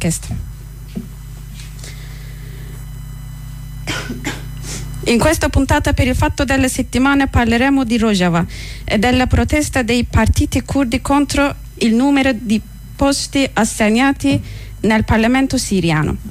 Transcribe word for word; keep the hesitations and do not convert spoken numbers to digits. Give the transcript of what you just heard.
podcast. In questa puntata per il fatto della settimana parleremo di Rojava e della protesta dei partiti curdi contro il numero di posti assegnati nel Parlamento siriano.